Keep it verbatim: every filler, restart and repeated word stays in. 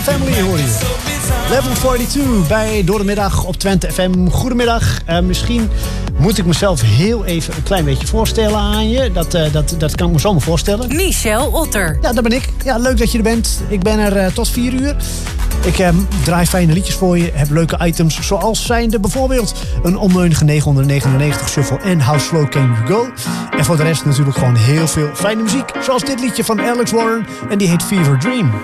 the Family hoor je. Level tweeënveertig bij Door de Middag op Twente F M. Goedemiddag. Uh, misschien moet ik mezelf heel even een klein beetje voorstellen aan je. Dat, uh, dat, dat kan ik me zomaar voorstellen. Michel Otter. Ja, dat ben ik. Ja, leuk dat je er bent. Ik ben er uh, tot vier uur. Ik uh, draai fijne liedjes voor je. Heb leuke items zoals zijnde bijvoorbeeld een onmeunige negenhonderdnegenennegentig shuffle en How Slow Can You Go. En voor de rest natuurlijk gewoon heel veel fijne muziek. Zoals dit liedje van Alex Warren en die heet Fever Dream.